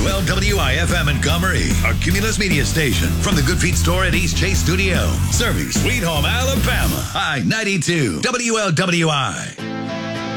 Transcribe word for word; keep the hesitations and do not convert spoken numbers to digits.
L W I F M Montgomery, our Cumulus media station. From the Good Feet store at East Chase Studio. Serving Sweet Home, Alabama. I ninety-two W L W I.